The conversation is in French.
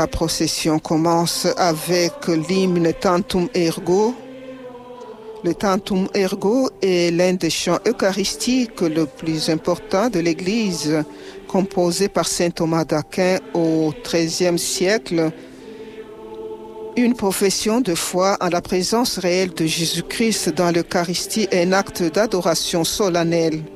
La procession commence avec l'hymne Tantum Ergo. Le Tantum Ergo est l'un des chants eucharistiques le plus important de l'Église, composé par saint Thomas d'Aquin au XIIIe siècle. Une profession de foi en la présence réelle de Jésus-Christ dans l'Eucharistie est un acte d'adoration solennelle.